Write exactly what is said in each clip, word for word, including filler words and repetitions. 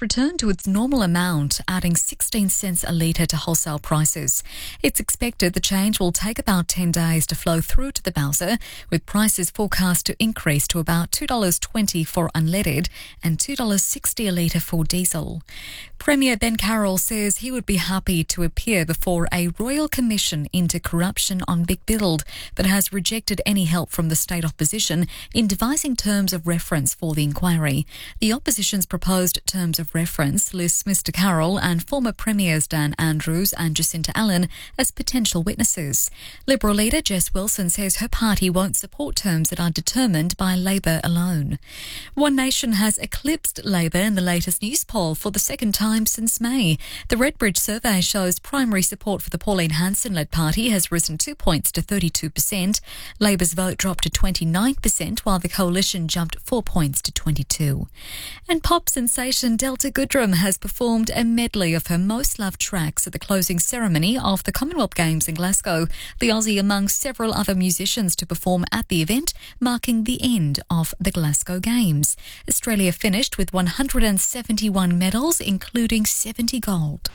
returned to its normal amount, adding sixteen cents a litre to wholesale prices. It's expected the change will take about ten days to flow through to the bowser, with prices forecast to increase to about two dollars twenty for unleaded and two dollars sixty a litre for diesel. Premier Ben Carroll says he would be happy to appear before a royal commission into corruption on Big Build, but has rejected any help from the state opposition in devising terms of reference for the inquiry. The opposition's proposed terms of reference lists Mr Carroll and former Premiers Dan Andrews and Jacinta Allen as potential witnesses. Liberal leader Jess Wilson says her party won't support terms that are determined by Labor alone. One Nation has eclipsed Labor in the latest news poll for the second time since May. The Redbridge survey shows primary support for the Pauline Hanson-led party has risen two points to thirty-two percent. Labor's vote dropped to twenty-nine percent, while the coalition jumped four points to twenty-two. And pop sensation Delta Goodrem has performed a medley of her most loved tracks at the closing ceremony of the Commonwealth Games in Glasgow. The Aussie among several other musicians to perform at the event, marking the end of the Glasgow Games. Australia finished with one hundred seventy-one medals, including seventy gold.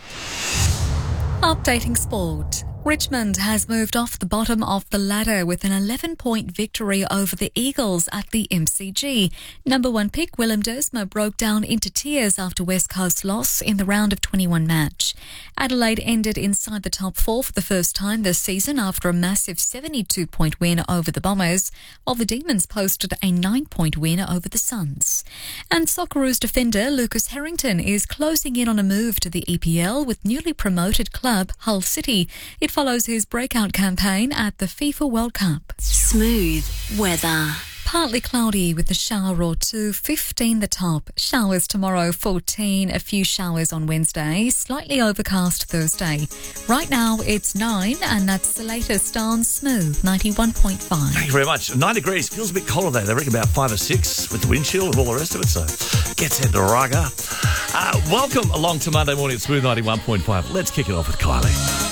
Updating sport. Richmond has moved off the bottom of the ladder with an eleven-point victory over the Eagles at the M C G. Number one pick Willem Dersma broke down into tears after West Coast's loss in the round of twenty-one match. Adelaide ended inside the top four for the first time this season after a massive seventy-two point win over the Bombers, while the Demons posted a nine-point win over the Suns. And Socceroos defender Lucas Harrington is closing in on a move to the E P L with newly promoted club Hull City. It follows his breakout campaign at the FIFA World Cup. Smooth weather. Partly cloudy with a shower or two, fifteen the top. Showers tomorrow, fourteen. A few showers on Wednesday. Slightly overcast Thursday. Right now it's nine, and that's the latest on Smooth ninety-one point five. Thank you very much. Nine degrees. Feels a bit colder there. They reckon about five or six with the wind chill and all the rest of it. So gets into raga. Uh, welcome along to Monday morning at Smooth ninety-one point five. Let's kick it off with Kylie.